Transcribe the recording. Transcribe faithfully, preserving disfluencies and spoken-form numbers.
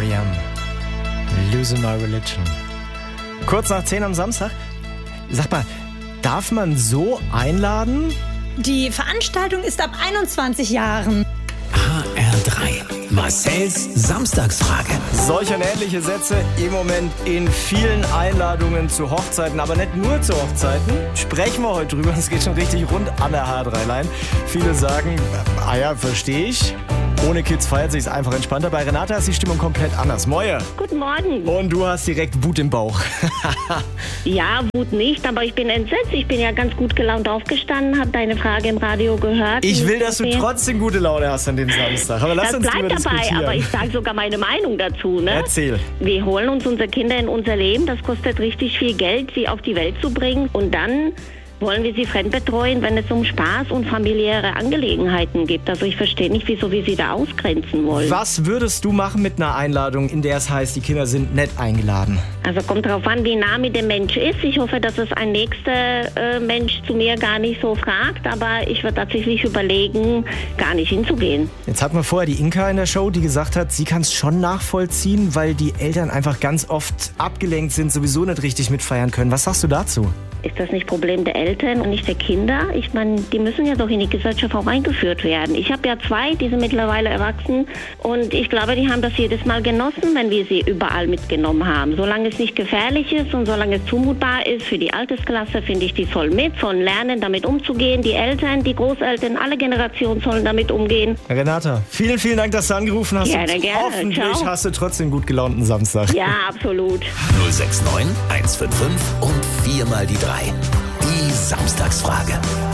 R E M. Losing My Religion. Kurz nach zehn am Samstag. Sag mal, darf man so einladen? Die Veranstaltung ist ab einundzwanzig Jahren. H R drei. Marcells Samstagsfrage. Solche und ähnliche Sätze im Moment in vielen Einladungen zu Hochzeiten, aber nicht nur zu Hochzeiten. Sprechen wir heute drüber, es geht schon richtig rund an der H R drei Line. Viele sagen, ah ja, verstehe ich. Ohne Kids feiert sich's einfach entspannter. Bei Renata ist die Stimmung komplett anders. Moje. Guten Morgen. Und du hast direkt Wut im Bauch. Ja, Wut nicht, aber ich bin entsetzt. Ich bin ja ganz gut gelaunt aufgestanden, habe deine Frage im Radio gehört. Ich will, dass du trotzdem gute Laune hast an dem Samstag. Aber lass das uns bleibt drüber dabei, diskutieren. aber ich sage sogar meine Meinung dazu. Ne? Erzähl. Wir holen uns unsere Kinder in unser Leben. Das kostet richtig viel Geld, sie auf die Welt zu bringen. Und dann wollen wir sie fremdbetreuen, wenn es um Spaß und familiäre Angelegenheiten geht. Also ich verstehe nicht, wieso wir sie da ausgrenzen wollen. Was würdest du machen mit einer Einladung, in der es heißt, die Kinder sind nett eingeladen? Also kommt drauf an, wie nah mit dem Mensch ist. Ich hoffe, dass es ein nächster äh, Mensch zu mir gar nicht so fragt. Aber ich würde tatsächlich überlegen, gar nicht hinzugehen. Jetzt hatten wir vorher die Inka in der Show, die gesagt hat, sie kann es schon nachvollziehen, weil die Eltern einfach ganz oft abgelenkt sind, sowieso nicht richtig mitfeiern können. Was sagst du dazu? Ist das nicht Problem der Eltern und nicht der Kinder? Ich meine, die müssen ja doch in die Gesellschaft auch eingeführt werden. Ich habe ja zwei, die sind mittlerweile erwachsen und ich glaube, die haben das jedes Mal genossen, wenn wir sie überall mitgenommen haben. Solange es nicht gefährlich ist und solange es zumutbar ist für die Altersklasse, finde ich, die sollen mit, sollen lernen, damit umzugehen. Die Eltern, die Großeltern, alle Generationen sollen damit umgehen. Renata, vielen, vielen Dank, dass du angerufen hast. Gerne, und gerne. Hoffentlich Ciao. hast du trotzdem gut gelaunten Samstag. Ja, absolut. null sechs neun eins fünf fünf und viermal die drei. Die Samstagsfrage.